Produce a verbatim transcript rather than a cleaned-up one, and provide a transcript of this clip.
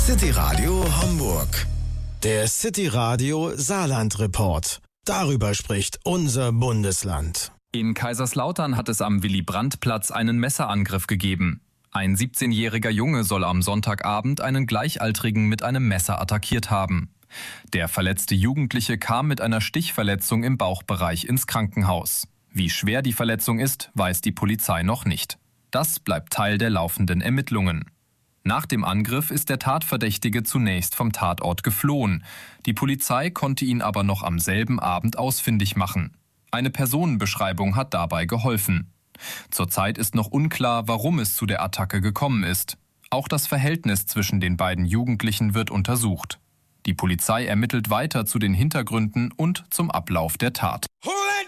City Radio Hamburg. Der City Radio Saarland Report. Darüber spricht unser Bundesland. In Kaiserslautern hat es am Willy-Brandt-Platz einen Messerangriff gegeben. Ein siebzehnjähriger Junge soll am Sonntagabend einen Gleichaltrigen mit einem Messer attackiert haben. Der verletzte Jugendliche kam mit einer Stichverletzung im Bauchbereich ins Krankenhaus. Wie schwer die Verletzung ist, weiß die Polizei noch nicht. Das bleibt Teil der laufenden Ermittlungen. Nach dem Angriff ist der Tatverdächtige zunächst vom Tatort geflohen. Die Polizei konnte ihn aber noch am selben Abend ausfindig machen. Eine Personenbeschreibung hat dabei geholfen. Zurzeit ist noch unklar, warum es zu der Attacke gekommen ist. Auch das Verhältnis zwischen den beiden Jugendlichen wird untersucht. Die Polizei ermittelt weiter zu den Hintergründen und zum Ablauf der Tat.